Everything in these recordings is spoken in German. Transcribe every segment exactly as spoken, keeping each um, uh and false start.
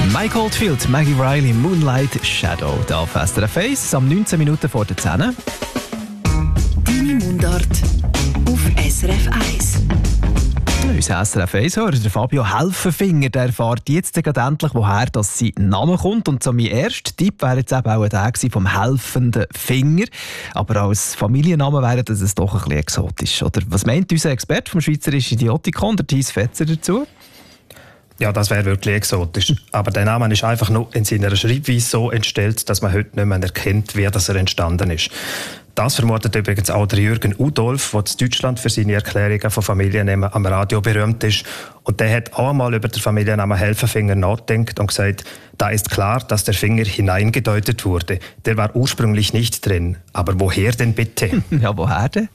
Mike Oldfield, Maggie Riley, Moonlight Shadow. Da auf S R F eins, am neunzehn Minuten vor der zehn. Deine Mundart auf S R F eins. Unser S R F eins-Hörer, der Fabio Helfenfinger, der erfährt jetzt gerade endlich, woher das sein Name kommt. Und so mein erster Tipp wäre jetzt eben auch der vom helfenden Finger. Aber als Familienname wäre das doch ein bisschen exotisch. Oder was meint unser Experte vom Schweizerischen Idiotikon, der Thies Fetzer, dazu? Ja, das wäre wirklich exotisch. Aber der Name ist einfach nur in seiner Schreibweise so entstellt, dass man heute nicht mehr erkennt, wie das er entstanden ist. Das vermutet übrigens auch der Jürgen Udolf, der in Deutschland für seine Erklärungen von Familiennamen am Radio berühmt ist. Und der hat auch einmal über den Familiennamen Helfenfinger nachgedacht und gesagt, da ist klar, dass der Finger hineingedeutet wurde. Der war ursprünglich nicht drin. Aber woher denn bitte? Ja, woher denn?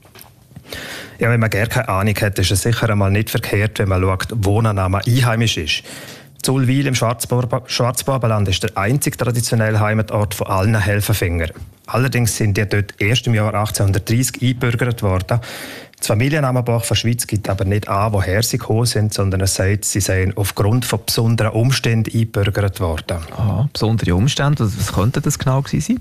Ja, wenn man gar keine Ahnung hat, ist es sicher einmal nicht verkehrt, wenn man schaut, wo ein Name einheimisch ist. Zulwil im Schwarzbarbenland ist der einzige traditionelle Heimatort von allen Helfenfingern. Allerdings sind die dort erst im Jahr achtzehnhundertdreissig eingebürgert worden. Das Familiennamenbuch der Schweiz gibt aber nicht an, woher sie gekommen sind, sondern es sagt, sie seien aufgrund von besonderen Umständen eingebürgert worden. Aha, besondere Umstände, was könnte das genau gewesen sein?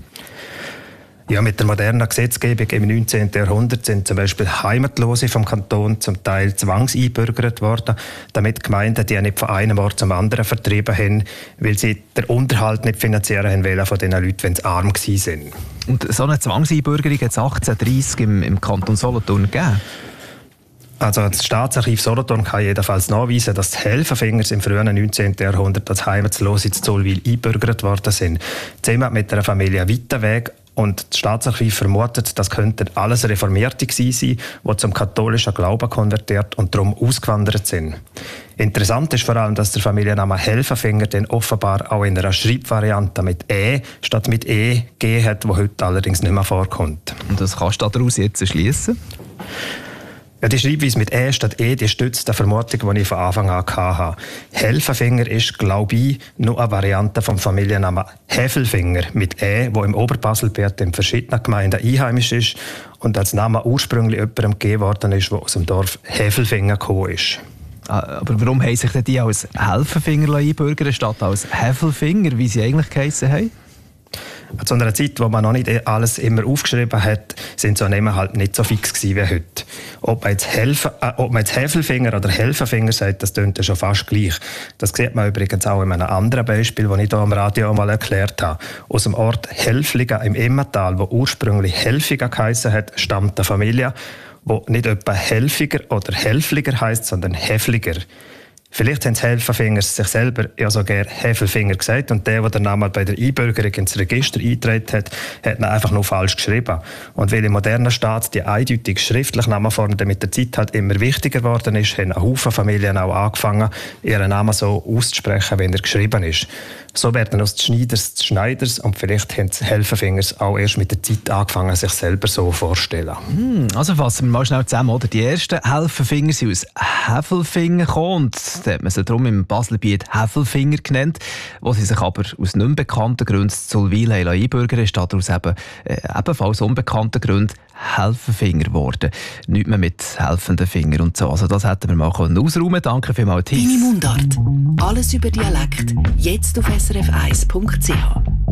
Ja, mit der modernen Gesetzgebung im neunzehnten Jahrhundert sind zum Beispiel Heimatlose vom Kanton zum Teil zwangseinbürgert worden, damit Gemeinden die nicht von einem Ort zum anderen vertrieben haben, weil sie den Unterhalt nicht finanzieren haben wollen von diesen Leuten, wenn sie arm waren. Und so eine Zwangseinbürgerung hat es achtzehnhundertdreissig im, im Kanton Solothurn gegeben? Also das Staatsarchiv Solothurn kann jedenfalls nachweisen, dass die Helfenfingers im frühen neunzehnten Jahrhundert als Heimatlose in Zulwil eingebürgert worden sind. Zusammen mit einer Familie Weitenweg. Und das Staatsarchiv vermutet, das könnten alles Reformierte gewesen sein, die zum katholischen Glauben konvertiert und darum ausgewandert sind. Interessant ist vor allem, dass der Familienname Helfenfinger dann offenbar auch in einer Schreibvariante mit «e» statt mit «e» gegeben hat, die heute allerdings nicht mehr vorkommt. Und das kannst du daraus jetzt schliessen? Ja, die Schreibweise mit «e» statt «e» die stützt die Vermutung, die ich von Anfang an hatte. Helfenfinger ist, glaube ich, nur eine Variante vom Familiennamen Häfelfinger mit «e», wo im Oberbaselbiet in verschiedenen Gemeinden einheimisch ist und als Name ursprünglich jemandem gegeben worden ist, der aus dem Dorf Häfelfinger gekommen ist. Aber warum haben sich denn die als Helfenfinger einbürgern statt als Häfelfinger, wie sie eigentlich geheissen haben? Zu einer Zeit, wo man noch nicht alles immer aufgeschrieben hat, sind so Namen halt nicht so fix gewesen wie heute. Ob man jetzt, Helfen, äh, ob man jetzt Häfelfinger oder Helfenfinger sagt, das klingt ja schon fast gleich. Das sieht man übrigens auch in einem anderen Beispiel, das ich hier am Radio einmal erklärt habe. Aus dem Ort Helfligen im Emmental, wo ursprünglich Helfiger geheissen hat, stammt eine Familie, wo nicht etwa Helfiger oder Helfliger heisst, sondern Häfliger. Vielleicht haben die Helfenfinger sich selber ja sogar Häfelfinger gesagt und der, der den Namen bei der Einbürgerung ins Register eingetragen hat, hat ihn einfach nur falsch geschrieben. Und weil im modernen Staat die eindeutig schriftliche Namenform mit der Zeit halt immer wichtiger geworden ist, haben ein Haufen Familien auch angefangen, ihren Namen so auszusprechen, wie er geschrieben ist. So werden aus den Schneiders die Schneiders und vielleicht haben die Helfenfingers auch erst mit der Zeit angefangen, sich selber so vorzustellen. Hm, also fassen wir mal schnell zusammen, oder? Die ersten Helfenfinger sind aus Häfelfinger gekommen und da hat man sie darum im Baselbiet Häfelfinger genannt, wo sie sich aber aus nicht bekannten Gründen zu Zulwil einbürgern, ist daraus eben äh, ebenfalls unbekannten Gründen Helfenfinger geworden. Nicht mehr mit helfenden Fingern und so. Also das hätten wir mal ausräumen können. Danke vielmals, Thies. Deine Mundart. Alles über Dialekt. Jetzt auf S R F eins Punkt C H.